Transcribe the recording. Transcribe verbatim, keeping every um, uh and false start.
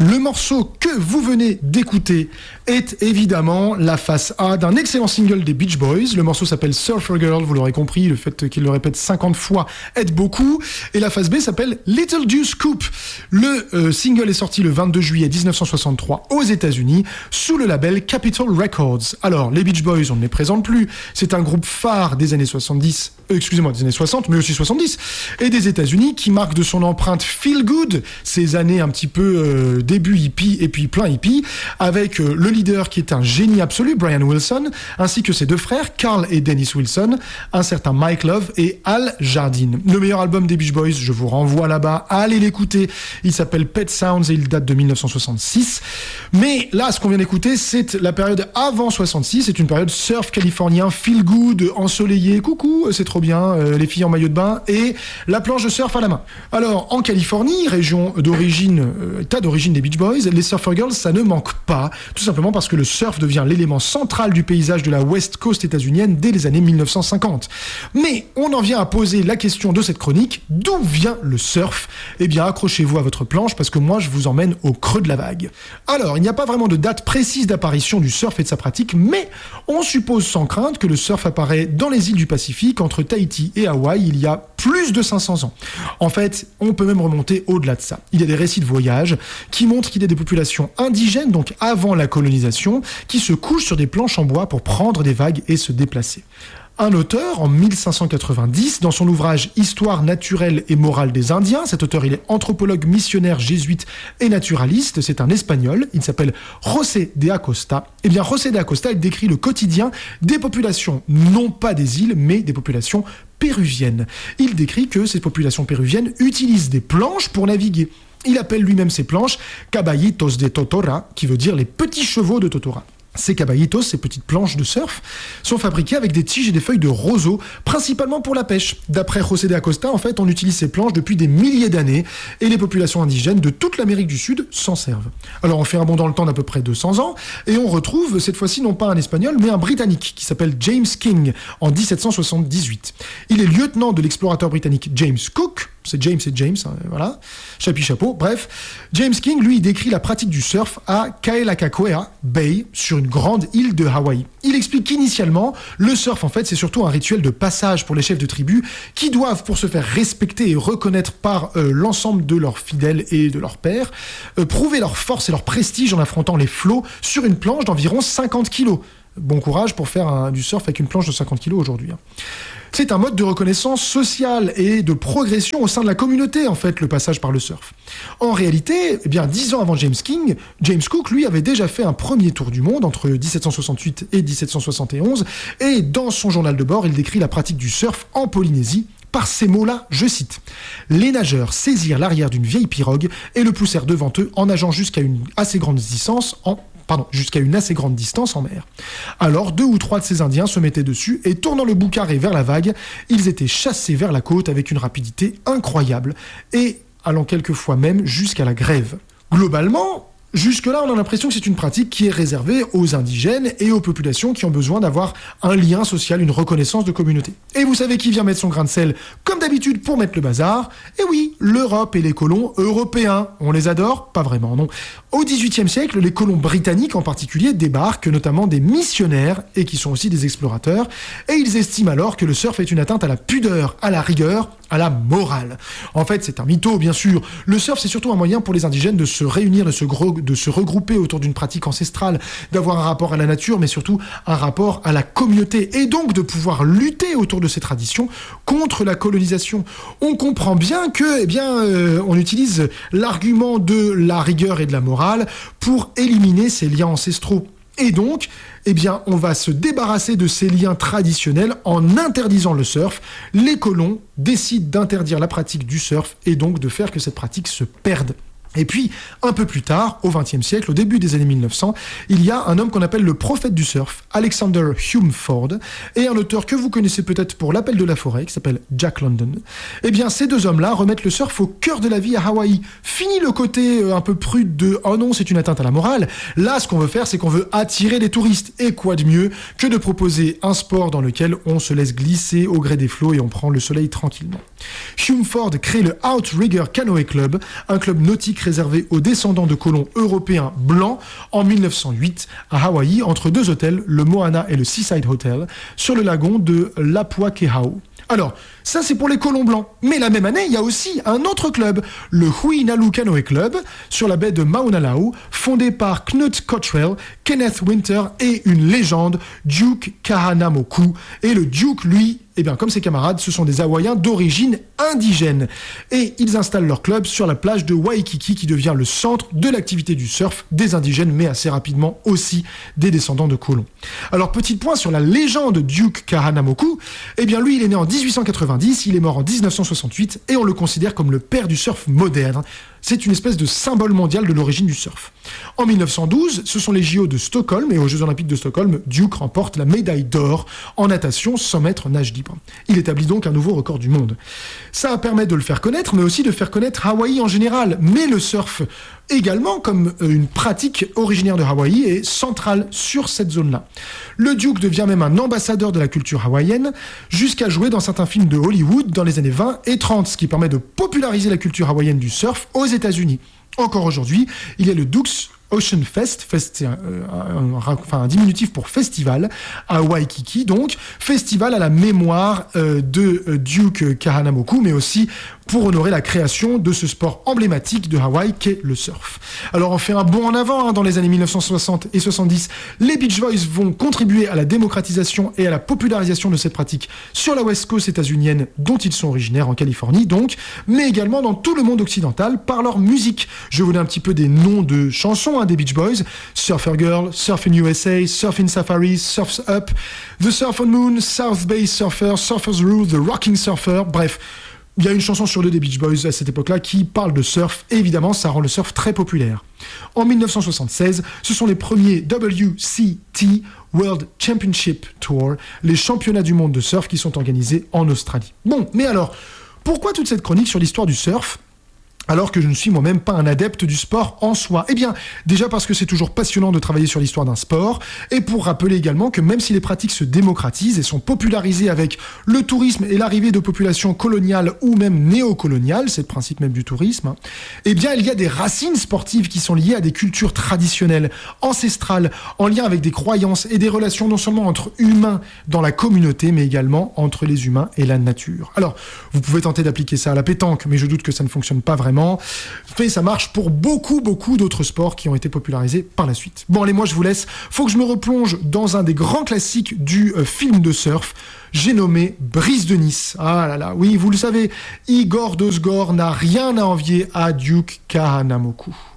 Le morceau que vous venez d'écouter est évidemment la face A d'un excellent single des Beach Boys. Le morceau s'appelle Surfer Girl, vous l'aurez compris, le fait qu'il le répète cinquante fois aide beaucoup. Et la face B s'appelle Little Deuce Coupe. Le euh, single est sorti le vingt-deux juillet dix-neuf cent soixante-trois aux États-Unis sous le label Capitol Records. Alors, les Beach Boys, on ne les présente plus. C'est un groupe phare des années soixante-dix, euh, excusez-moi, des années soixante, mais aussi soixante-dix, et des États-Unis, qui marque de son empreinte feel good, ces années un petit peu euh, début hippie et puis plein hippie, avec euh, le leader qui est un génie absolu, Brian Wilson, ainsi que ses deux frères, Carl et Dennis Wilson, un certain Mike Love et Al Jardine. Le meilleur album des Beach Boys, je vous renvoie là-bas, allez l'écouter, il s'appelle Pet Sounds et il date de dix-neuf cent soixante-six. Mais là, ce qu'on vient d'écouter, c'est la période avant soixante-six, c'est une période surf californien, feel good, ensoleillé, coucou, c'est trop bien, euh, les filles en maillot de bain et la planche de surf à la main. Alors, en Californie, région d'origine, euh, état d'origine des Beach Boys, les Surfer Girls, ça ne manque pas, tout simplement parce que le surf devient l'élément central du paysage de la West Coast états-unienne dès les années dix-neuf cent cinquante. Mais on en vient à poser la question de cette chronique, d'où vient le surf ? Eh bien, accrochez-vous à votre planche parce que moi, je vous emmène au creux de la vague. Alors, il n'y a pas vraiment de date précise d'apparition du surf et de sa pratique, mais on suppose sans crainte que le surf apparaît dans les îles du Pacifique, entre Tahiti et Hawaï, il y a plus de cinq cents ans. En fait, on peut même remonter au-delà de ça. Il y a des récits de voyage qui montrent qu'il y a des populations indigènes, donc avant la colonisation, qui se couchent sur des planches en bois pour prendre des vagues et se déplacer. Un auteur, en mille cinq cent quatre-vingt-dix, dans son ouvrage « Histoire naturelle et morale des Indiens », cet auteur, il est anthropologue, missionnaire, jésuite et naturaliste, c'est un Espagnol, il s'appelle José de Acosta. Eh bien, José de Acosta, il décrit le quotidien des populations, non pas des îles, mais des populations péruviennes. Il décrit que ces populations péruviennes utilisent des planches pour naviguer. Il appelle lui-même ces planches « caballitos de Totora », qui veut dire les petits chevaux de Totora. Ces caballitos, ces petites planches de surf, sont fabriquées avec des tiges et des feuilles de roseau, principalement pour la pêche. D'après José de Acosta, en fait, on utilise ces planches depuis des milliers d'années et les populations indigènes de toute l'Amérique du Sud s'en servent. Alors on fait un bond dans le temps d'à peu près deux cents ans et on retrouve cette fois-ci non pas un Espagnol mais un Britannique qui s'appelle James King en dix-sept cent soixante-dix-huit. Il est lieutenant de l'explorateur britannique James Cook. C'est James et James, hein, voilà, chapi chapeau, bref. James King, lui, il décrit la pratique du surf à Kaelakakea Bay, sur une grande île de Hawaï. Il explique qu'initialement, le surf, en fait, c'est surtout un rituel de passage pour les chefs de tribu qui doivent, pour se faire respecter et reconnaître par euh, l'ensemble de leurs fidèles et de leurs pairs, euh, prouver leur force et leur prestige en affrontant les flots sur une planche d'environ cinquante kilos. Bon courage pour faire un, du surf avec une planche de cinquante kilos aujourd'hui, hein. C'est un mode de reconnaissance sociale et de progression au sein de la communauté, en fait, le passage par le surf. En réalité, eh bien, dix ans avant James King, James Cook, lui, avait déjà fait un premier tour du monde entre dix-sept cent soixante-huit et dix-sept cent soixante et onze, et dans son journal de bord, il décrit la pratique du surf en Polynésie par ces mots-là, je cite. « Les nageurs saisirent l'arrière d'une vieille pirogue et le poussèrent devant eux en nageant jusqu'à une assez grande distance en Pardon, jusqu'à une assez grande distance en mer. Alors, deux ou trois de ces Indiens se mettaient dessus et tournant le boucaré vers la vague, ils étaient chassés vers la côte avec une rapidité incroyable et allant quelquefois même jusqu'à la grève. Globalement, jusque-là, on a l'impression que c'est une pratique qui est réservée aux indigènes et aux populations qui ont besoin d'avoir un lien social, une reconnaissance de communauté. Et vous savez qui vient mettre son grain de sel, comme d'habitude, pour mettre le bazar ? Eh oui, l'Europe et les colons européens. On les adore ? Pas vraiment, non. Au dix-huitième siècle, les colons britanniques en particulier débarquent, notamment des missionnaires, et qui sont aussi des explorateurs, et ils estiment alors que le surf est une atteinte à la pudeur, à la rigueur, à la morale. En fait, c'est un mytho, bien sûr. Le surf, c'est surtout un moyen pour les indigènes de se réunir, de se, gro- de se regrouper autour d'une pratique ancestrale, d'avoir un rapport à la nature, mais surtout un rapport à la communauté, et donc de pouvoir lutter autour de ces traditions contre la colonisation. On comprend bien que, eh bien, euh, on utilise l'argument de la rigueur et de la morale pour éliminer ces liens ancestraux. Et donc, eh bien, on va se débarrasser de ces liens traditionnels en interdisant le surf. Les colons décident d'interdire la pratique du surf et donc de faire que cette pratique se perde. Et puis, un peu plus tard, au vingtième siècle, au début des années mille neuf cents, il y a un homme qu'on appelle le prophète du surf, Alexander Hume Ford, et un auteur que vous connaissez peut-être pour L'Appel de la forêt, qui s'appelle Jack London. Eh bien, ces deux hommes-là remettent le surf au cœur de la vie à Hawaï. Fini le côté euh, un peu prude de « oh non, c'est une atteinte à la morale ». Là, ce qu'on veut faire, c'est qu'on veut attirer les touristes. Et quoi de mieux que de proposer un sport dans lequel on se laisse glisser au gré des flots et on prend le soleil tranquillement. Hume Ford crée le Outrigger Canoe Club, un club nautique réservé aux descendants de colons européens blancs en mille neuf cent huit à Hawaï, entre deux hôtels, le Moana et le Seaside Hotel, sur le lagon de Lapuakehau. Alors, ça c'est pour les colons blancs. Mais la même année, il y a aussi un autre club, le Hui Nalu Canoe Club, sur la baie de Mauna Loa, fondé par Knut Cottrell, Kenneth Winter et une légende, Duke Kahanamoku. Et le Duke, lui, eh bien, comme ses camarades, ce sont des Hawaïens d'origine indigène. Et ils installent leur club sur la plage de Waikiki, qui devient le centre de l'activité du surf des indigènes, mais assez rapidement aussi des descendants de colons. Alors, petit point sur la légende Duke Kahanamoku. Eh bien, lui, il est né en dix-huit cent quatre-vingt-dix, il est mort en dix-neuf cent soixante-huit, et on le considère comme le père du surf moderne. C'est une espèce de symbole mondial de l'origine du surf. En mille neuf cent douze, ce sont les J O de Stockholm, et aux Jeux Olympiques de Stockholm, Duke remporte la médaille d'or en natation cent mètres nage libre. Il établit donc un nouveau record du monde. Ça permet de le faire connaître, mais aussi de faire connaître Hawaï en général. Mais le surf également, comme une pratique originaire de Hawaï, est centrale sur cette zone-là. Le Duke devient même un ambassadeur de la culture hawaïenne, jusqu'à jouer dans certains films de Hollywood dans les années vingt et trente, ce qui permet de populariser la culture hawaïenne du surf aux États-Unis. Encore aujourd'hui, il y a le Duke's Ocean Fest, Fest c'est un, un, un, enfin un diminutif pour festival, à Waikiki, donc festival à la mémoire euh, de euh, Duke Kahanamoku, mais aussi pour honorer la création de ce sport emblématique de Hawaï qu'est le surf. Alors on fait un bond en avant hein, dans les années mille neuf cent soixante et soixante-dix. Les Beach Boys vont contribuer à la démocratisation et à la popularisation de cette pratique sur la West Coast états-unienne dont ils sont originaires, en Californie donc, mais également dans tout le monde occidental par leur musique. Je vous donne un petit peu des noms de chansons hein, des Beach Boys: Surfer Girl, Surf in U S A, Surf in Safari, Surf's Up, The Surf on Moon, South Bay Surfer, Surfer's Rule, The Rocking Surfer, bref. Il y a une chanson sur deux des Beach Boys à cette époque-là qui parle de surf, et évidemment, ça rend le surf très populaire. En mille neuf cent soixante-seize, ce sont les premiers W C T, World Championship Tour, les championnats du monde de surf qui sont organisés en Australie. Bon, mais alors, pourquoi toute cette chronique sur l'histoire du surf ? Alors que je ne suis moi-même pas un adepte du sport en soi. Eh bien, déjà parce que c'est toujours passionnant de travailler sur l'histoire d'un sport, et pour rappeler également que même si les pratiques se démocratisent et sont popularisées avec le tourisme et l'arrivée de populations coloniales ou même néocoloniales, c'est le principe même du tourisme, hein, eh bien, il y a des racines sportives qui sont liées à des cultures traditionnelles, ancestrales, en lien avec des croyances et des relations non seulement entre humains dans la communauté, mais également entre les humains et la nature. Alors, vous pouvez tenter d'appliquer ça à la pétanque, mais je doute que ça ne fonctionne pas vraiment. Mais ça marche pour beaucoup, beaucoup d'autres sports qui ont été popularisés par la suite. Bon, allez, moi je vous laisse. Faut que je me replonge dans un des grands classiques du euh, film de surf. J'ai nommé Brise de Nice. Ah là là, oui, vous le savez, Igor Dosgor n'a rien à envier à Duke Kahanamoku.